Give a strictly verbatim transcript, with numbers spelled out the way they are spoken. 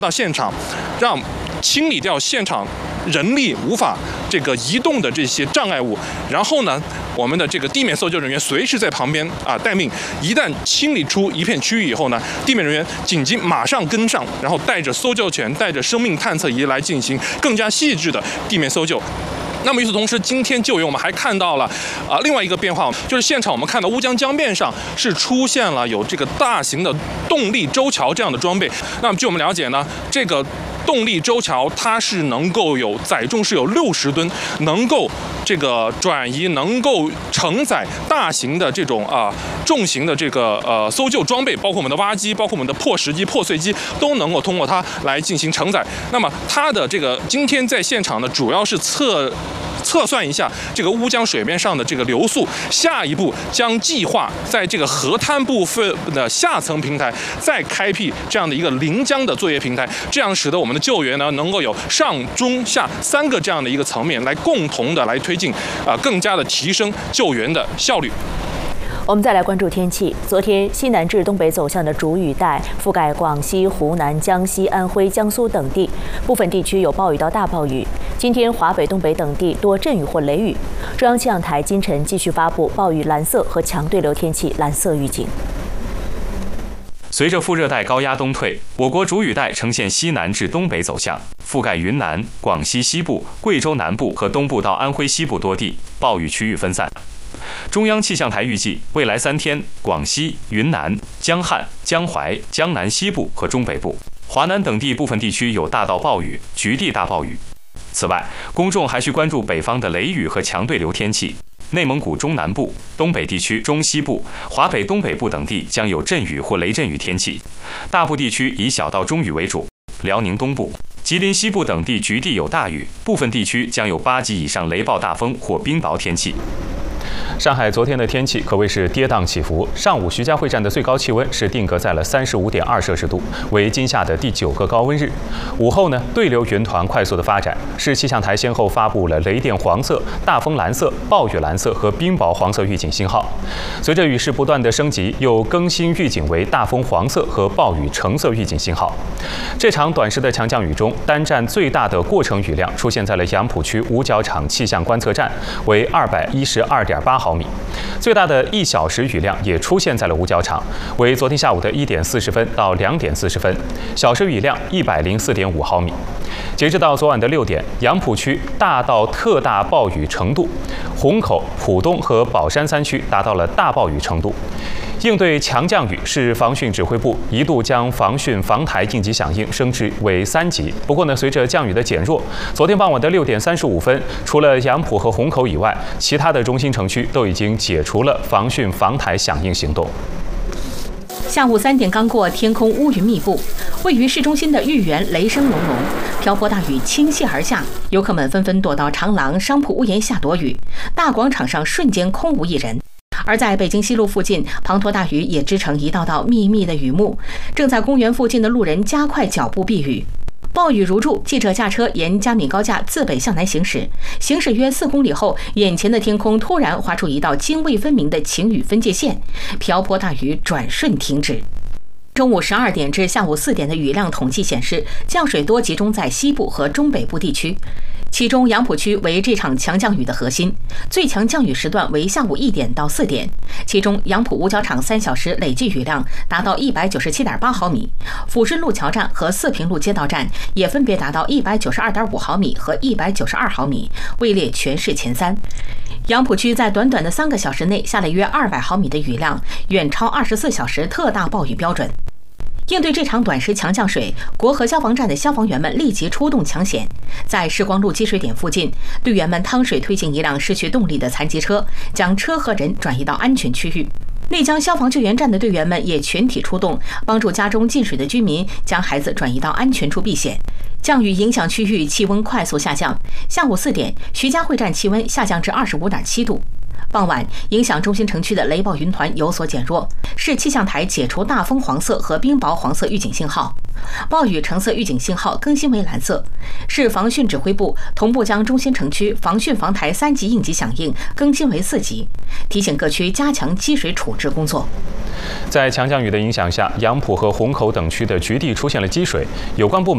到现场，让清理掉现场人力无法这个移动的这些障碍物，然后呢，我们的这个地面搜救人员随时在旁边啊待命。一旦清理出一片区域以后呢，地面人员紧急马上跟上，然后带着搜救犬、带着生命探测仪来进行更加细致的地面搜救。那么与此同时，今天救援我们还看到了啊、呃、另外一个变化，就是现场我们看到乌江江面上是出现了有这个大型的动力舟桥这样的装备。那么据我们了解呢，这个动力舟桥它是能够有载重是有六十吨，能够这个转移，能够承载大型的这种啊、呃、重型的这个呃搜救装备，包括我们的挖机，包括我们的破石机、破碎机，都能够通过它来进行承载。那么它的这个今天在现场呢，主要是测。测算一下这个乌江水面上的这个流速，下一步将计划在这个河滩部分的下层平台再开辟这样的一个临江的作业平台，这样使得我们的救援呢能够有上中下三个这样的一个层面来共同的来推进啊、呃，更加的提升救援的效率。 我们再来关注天气。昨天西南至东北走向的主雨带覆盖广西、湖南、江西、安徽、江苏等地，部分地区有暴雨到大暴雨。今天华北、东北等地多阵雨或雷雨。中央气象台今晨继续发布暴雨蓝色和强对流天气蓝色预警。 随着副热带高压东退，我国主雨带呈现西南至东北走向，覆盖云南、广西西部、贵州南部和东部到安徽西部多地，暴雨区域分散。中央气象台预计，未来三天，广西、云南、江汉、江淮、江南西部和中北部、华南等地部分地区有大到暴雨、局地大暴雨。此外，公众还需关注北方的雷雨和强对流天气。内蒙古中南部、东北地区中西部、华北东北部等地将有阵雨或雷阵雨天气，大部地区以小到中雨为主。辽宁东部、吉林西部等地局地有大雨，部分地区将有八级以上雷暴大风或冰雹天气。上海昨天的天气可谓是跌宕起伏。上午徐家汇站的最高气温是定格在了三十五点二摄氏度，为今夏的第九个高温日。午后呢，对流云团快速的发展，市气象台先后发布了雷电黄色、大风蓝色、暴雨蓝色和冰雹黄色预警信号。随着雨势不断的升级，又更新预警为大风黄色和暴雨橙色预警信号。这场短时的强降雨中，单站最大的过程雨量出现在了杨浦区五角场气象观测站，为二百一十二点八毫米。最大的一小时雨量也出现在了五角场，为昨天下午的一点四十分到两点四十分，小时雨量一百零四点五毫米。截止到昨晚的六点，杨浦区大到特大暴雨程度，虹口、浦东和宝山三区达到了大暴雨程度。应对强降雨，市防汛指挥部一度将防汛防台应急响应升至为三级。不过呢，随着降雨的减弱，昨天傍晚的六点三十五分，除了杨浦和虹口以外，其他的中心城区都已经解除了防汛防台响应行动。 下午三点刚过，天空乌云密布，位于市中心的豫园雷声隆隆，瓢泼大雨倾泻而下，游客们纷纷躲到长廊、商铺屋檐下躲雨，大广场上瞬间空无一人。而在北京西路附近，滂沱大雨也织成一道道密密的雨幕，正在公园附近的路人加快脚步避雨。暴雨如注，记者驾车沿嘉闵高架自北向南行驶，行驶约四公里后，眼前的天空突然划出一道泾渭分明的晴雨分界线，瓢泼大雨转瞬停止。中午十二点至下午四点的雨量统计显示，降水多集中在西部和中北部地区，其中杨浦区为这场强降雨的核心，最强降雨时段为下午一点到四点，其中杨浦五角场三小时累计雨量达到一百九十七点八毫米，抚顺路桥站和四平路街道站也分别达到一百九十二点五毫米和一百九十二毫米，位列全市前三。杨浦区在短短的三个小时内下了约二百毫米的雨量，远超二十四小时特大暴雨标准。应对这场短时强降水，国河消防站的消防员们立即出动抢险。在世光路积水点附近，队员们趟水推进一辆失去动力的残疾车，将车和人转移到安全区域。内江消防救援站的队员们也全体出动，帮助家中进水的居民将孩子转移到安全处避险。降雨影响区域气温快速下降，下午四点，徐家汇站气温下降至二十五点七度。傍晚，影响中心城区的雷暴云团有所减弱，市气象台解除大风黄色和冰雹黄色预警信号，暴雨橙色预警信号更新为蓝色。市防汛指挥部同步将中心城区防汛防台三级应急响应更新为四级，提醒各区加强积水处置工作。在强降雨的影响下，杨浦和虹口等区的局地出现了积水，有关部门